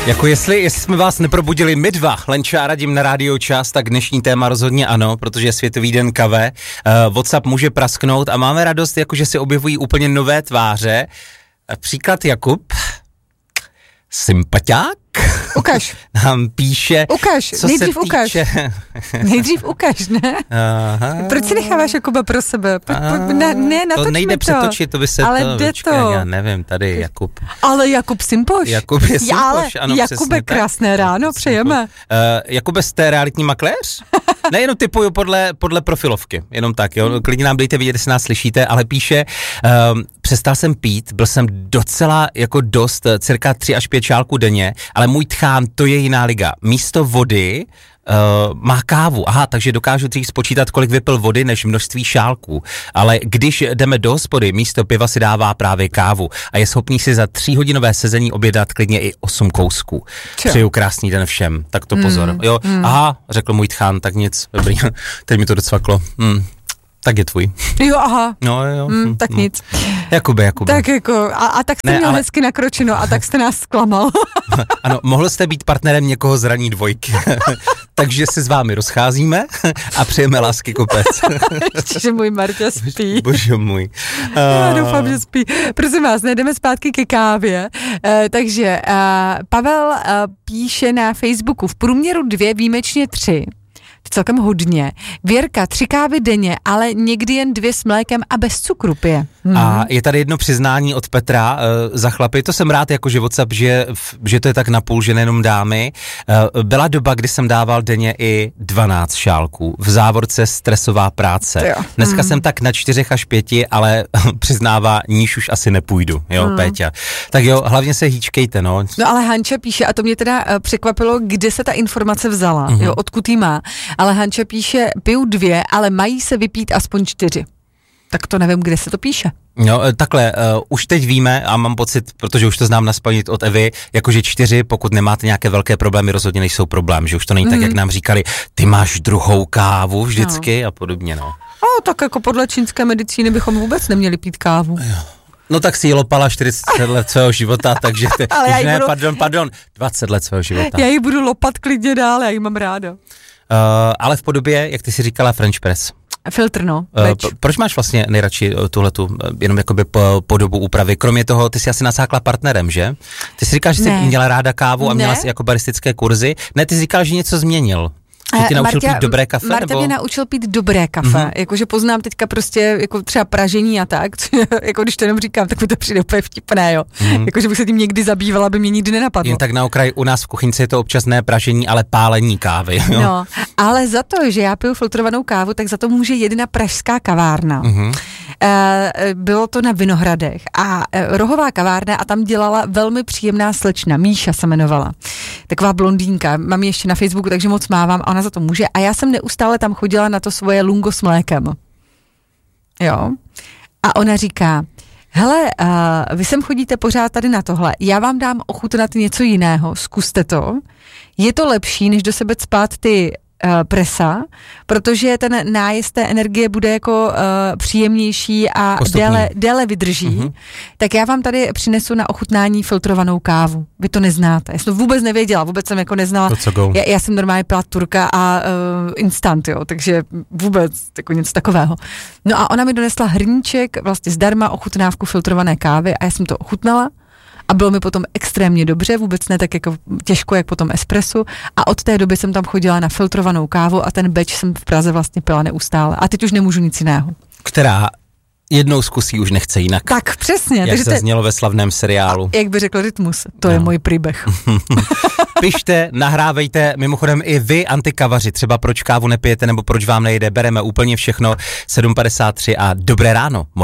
Jako jestli jsme vás neprobudili my dva, Lenča a Radim na Rádio Čas, tak dnešní téma rozhodně ano, protože je Světový den kave, WhatsApp může prasknout a máme radost, jakože se objevují úplně nové tváře. Příklad Jakub, sympatiák, ukaž. Nám píše, ukaž, co nejdřív se týče... Nejdřív ukaž, ne? Aha. Proč si necháváš Jakuba pro sebe? To nejde přetočit, to by se ale to... jde Počkej, to. já nevím, tady Jakub. Ale Jakub Simpoš. Jakub je Simpoš, ale ano, Jakube, přesně krásné tak. ráno, přejeme. Jakube, jste realitní makléř? Ne, jenom typuju podle profilovky, jenom tak, jo. Klidně nám dejte vědět, jestli nás slyšíte, ale píše, přestal jsem pít, byl jsem docela jako dost, cirka 3 až 5 šálků denně, ale můj tchán, to je jiná liga. Místo vody má kávu. Aha, takže dokážu dřív spočítat, kolik vypil vody, než množství šálků. Ale když jdeme do hospody, místo piva si dává právě kávu a je schopný si za 3hodinové sezení obědat klidně i 8 kousků. Přeju krásný den všem. Tak to pozor. Jo, aha, řekl můj tchán, tak nic, dobrý. Teď mi to docvaklo. Tak je tvůj. Jo, aha. No, jo. Tak nic. Jakube. Tak jako, a tak jste měl hezky nakročeno a tak jste nás zklamal. Ano, mohl jste být partnerem někoho z ranní dvojky. Takže se s vámi rozcházíme a přejeme lásky kopec. Ještě, že můj Marta spí. Bože můj. Já doufám, že spí. Prosím vás, jdeme zpátky ke kávě. Takže Pavel píše na Facebooku, v průměru 2, výjimečně 3. Celkem hodně. Věrka 3 kávy denně, ale někdy jen 2 s mlékem a bez cukru pije. A je tady jedno přiznání od Petra za chlapy, to jsem rád, jako že WhatsApp, že to je tak napůl, že nejenom dámy. Byla doba, kdy jsem dával denně i 12 šálků, v závorce stresová práce. Dneska jsem tak na 4 až 5, ale přiznává, níž už asi nepůjdu, jo, Péťa. Tak jo, hlavně se hýčkejte, no. No ale Hanča píše, a to mě teda překvapilo, kde se ta informace vzala, jo, odkud jí má. Ale Hanča píše, piju 2, ale mají se vypít aspoň 4. Tak to nevím, kde se to píše. No takhle, už teď víme a mám pocit, protože už to znám naspamět od Evy, jakože 4, pokud nemáte nějaké velké problémy, rozhodně nejsou problém, že už to není tak, jak nám říkali, ty máš druhou kávu vždycky a podobně, no. Tak jako podle čínské medicíny bychom vůbec neměli pít kávu. No tak si ji lopala 40 let svého života, takže pardon, 20 let svého života. Já ji budu lopat klidně dál, já ji mám ráda. Ale v podobě, jak ty si říkala, French press. Filtr, no. Proč máš vlastně nejradši tuhletu, jenom jakoby podobu úpravy? Kromě toho, ty jsi asi nasákla partnerem, že? Ty jsi říkala, že jsi měla ráda kávu a měla jsi jako baristické kurzy. Ne, ty jsi říkala, že něco změnil. Že ty naučil pít dobré kafe? Marta mě naučil pít dobré kafe, jakože poznám teďka prostě jako třeba pražení a tak, jako když to jenom říkám, tak mi to přijde úplně vtipné, jo. Jakože bych se tím někdy zabývala, by mě nikdy nenapadlo. Jen tak na okraji, u nás v kuchyňce je to občas ne pražení, ale pálení kávy. Jo? No, ale za to, že já piju filtrovanou kávu, tak za to může jedna pražská kavárna. Bylo to na Vinohradech a rohová kavárna a tam dělala velmi příjemná slečna, Míša se jmenovala. Taková blondýnka, mám ji ještě na Facebooku, takže moc mávám a ona za to může. A já jsem neustále tam chodila na to svoje lungo s mlékem. Jo. A ona říká, hele, vy sem chodíte pořád tady na tohle, já vám dám ochutnat něco jiného, zkuste to. Je to lepší, než do sebe cpát ty presa, protože ten nájezd té energie bude jako příjemnější a déle vydrží. Tak já vám tady přinesu na ochutnání filtrovanou kávu. Vy to neznáte. Já jsem to vůbec nevěděla, vůbec jsem jako neznala. Já jsem normálně pila Turka a instant, jo, takže vůbec jako něco takového. No a ona mi donesla hrníček vlastně zdarma ochutnávku filtrované kávy a já jsem to ochutnala. A bylo mi potom extrémně dobře, vůbec ne tak jako těžko, jak potom espresso. A od té doby jsem tam chodila na filtrovanou kávu a ten batch jsem v Praze vlastně pila neustále. A teď už nemůžu nic jiného. Která jednou zkusí, už nechce jinak. Tak přesně. Jak takže se znělo ve slavném seriálu. Jak by řekl Rytmus, to je můj příběh. Pište, nahrávejte, mimochodem i vy antikavaři, třeba proč kávu nepijete nebo proč vám nejde, bereme úplně všechno, 7:53 a dobré ráno.